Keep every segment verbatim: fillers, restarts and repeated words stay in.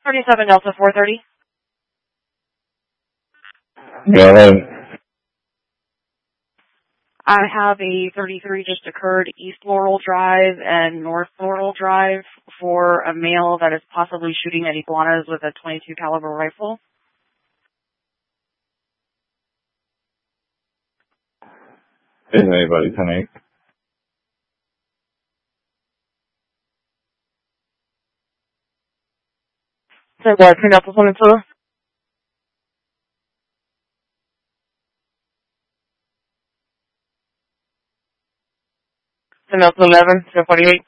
thirty-seven Delta four thirty. Go ahead. I have a thirty-three just occurred East Laurel Drive and North Laurel Drive for a male that is possibly shooting at iguanas with a twenty-two caliber rifle. Isn't anybody tonight? So what, clean up the one and two? ten up to eleven, ten forty-eight.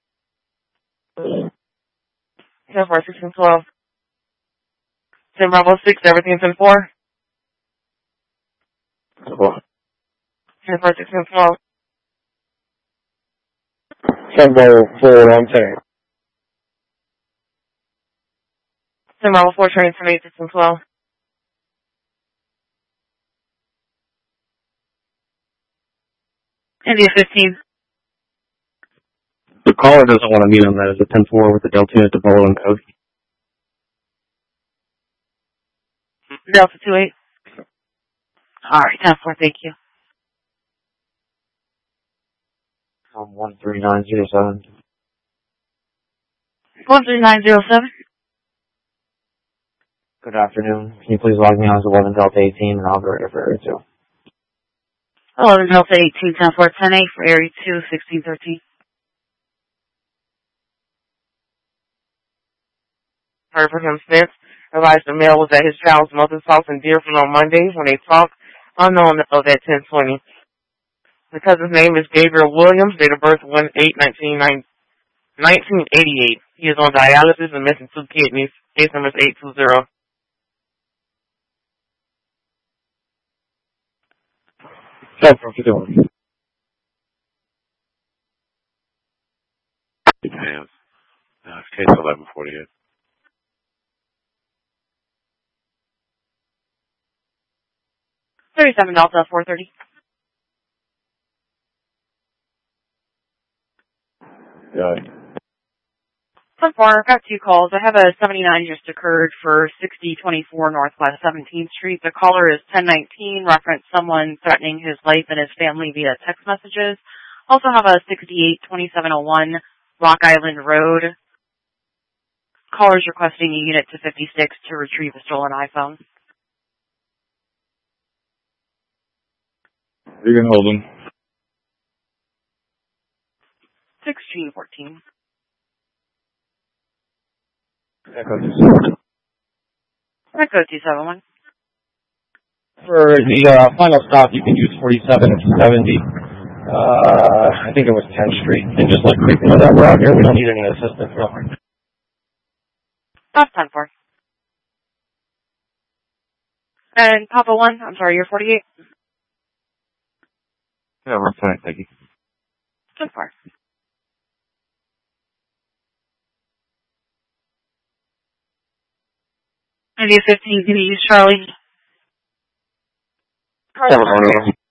ten four, sixteen, twelve. ten Bravo six, everything's in four. Cool. ten four, sixteen, twelve. ten Bravo four, I'm ten. ten Bravo four, train ten eight, sixteen, twelve. India fifteen. The caller doesn't want to meet on that as a ten four with the Delta unit to Bolo and code. Delta two eight. Alright, ten four, thank you. Um, one three nine zero seven. one three nine zero seven. Good afternoon. Can you please log me on as eleven Delta eighteen and I'll be ready for area two. eleven Delta eighteen, ten four, ten eight for area two, sixteen thirteen. Heard from him since. Advised the male was at his child's mother's house in Deerfield on Monday when they talked, unknown of that ten twenty. Because his name is Gabriel Williams, date of birth one eight nineteen eighty-eight. He is on dialysis and missing two kidneys. Case number is eight two zero. ten four, fifty-one. Hands. Uh, case eleven forty-eight. thirty-seven Delta four thirty. Yeah. So far, I've got two calls. I have a seventy-nine just occurred for sixty twenty-four Northwest seventeenth Street. The caller is ten nineteen, reference someone threatening his life and his family via text messages. Also have a sixty-eight twenty-seven oh one Rock Island Road. Caller's requesting a unit to fifty-six to retrieve a stolen iPhone. You can hold him. sixteen fourteen. Echo two seven. Echo two seven one. For the uh, final stop, you can use forty-seven seventy. Uh, I think it was tenth Street. And just like creeping that we're out here, we don't need any assistance. No. That's ten four. And Papa one, I'm sorry, you're forty-eight? Yeah, we're fine, thank you. ten four. India fifteen, can you use Charlie? Never heard of him.